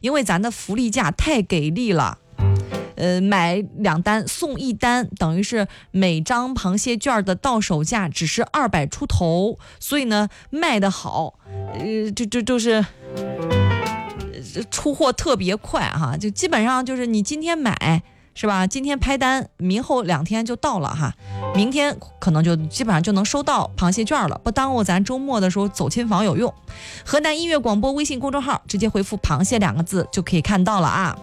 因为咱的福利价太给力了。买2单送1单，等于是每张螃蟹券的到手价只是200出头，所以呢卖得好，就是出货特别快哈，就基本上就是你今天买是吧？今天拍单，明后2天就到了哈，明天可能就基本上就能收到螃蟹券了，不耽误咱周末的时候走亲访友用。河南音乐广播微信公众号直接回复螃蟹2个字就可以看到了啊。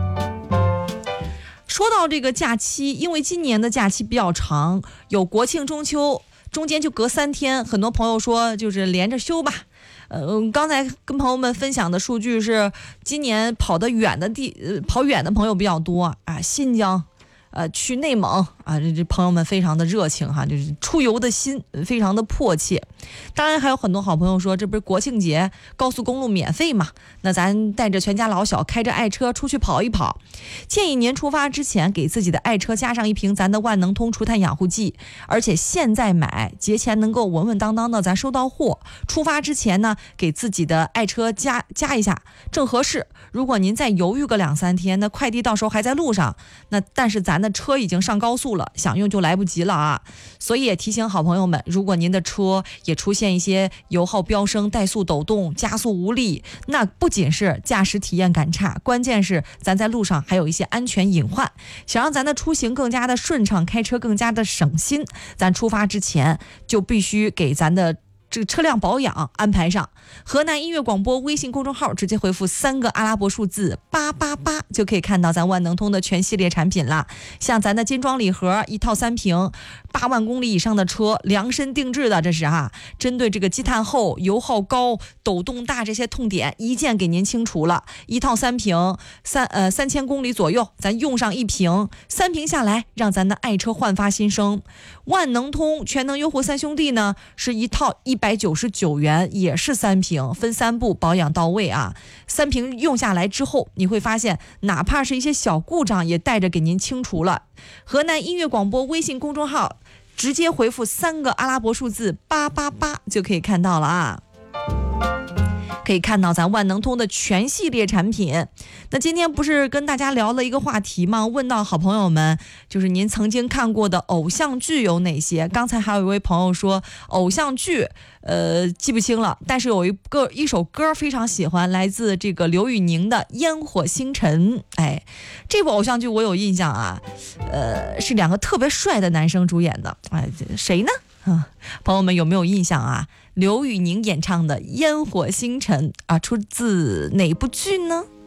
说到这个假期，因为今年的假期比较长，有国庆中秋，中间就隔3天，很多朋友说就是连着休吧。刚才跟朋友们分享的数据是，今年跑远的朋友比较多啊，新疆。去内蒙啊，这朋友们非常的热情哈，就是出游的心非常的迫切。当然还有很多好朋友说，这不是国庆节高速公路免费嘛？那咱带着全家老小开着爱车出去跑一跑。建议您出发之前给自己的爱车加上一瓶咱的万能通除碳养护剂，而且现在买，节前能够稳稳当当的咱收到货。出发之前呢，给自己的爱车加一下，正合适。如果您再犹豫个2-3天，那快递到时候还在路上，那但是咱的车已经上高速了，想用就来不及了啊！所以也提醒好朋友们，如果您的车也出现一些油耗飙升、怠速抖动、加速无力，那不仅是驾驶体验感差，关键是咱在路上还有一些安全隐患。想让咱的出行更加的顺畅，开车更加的省心，咱出发之前就必须给咱的这个车辆保养安排上。河南音乐广播微信公众号直接回复3个阿拉伯数字888就可以看到咱万能通的全系列产品啦。像咱的金装礼盒1套3瓶，8万公里以上的车量身定制的，这是针对这个积碳厚、油耗高、抖动大这些痛点一键给您清除了。1套3瓶，3000公里左右，咱用上1瓶，3瓶下来让咱的爱车焕发新生。万能通全能优护3兄弟呢，是1套199元，也是3瓶，分3步保养到位啊。3瓶用下来之后，你会发现哪怕是一些小故障也带着给您清除了。河南音乐广播微信公众号直接回复3个阿拉伯数字888就可以看到了啊。可以看到咱万能通的全系列产品。那今天不是跟大家聊了一个话题吗？问到好朋友们，就是您曾经看过的偶像剧有哪些？刚才还有一位朋友说偶像剧记不清了，但是有一首歌非常喜欢，来自这个刘宇宁的《烟火星辰》。哎，这部偶像剧我有印象啊，是2个特别帅的男生主演的。哎，谁呢？朋友们有没有印象啊？刘宇宁演唱的《烟火星辰》啊，出自哪部剧呢？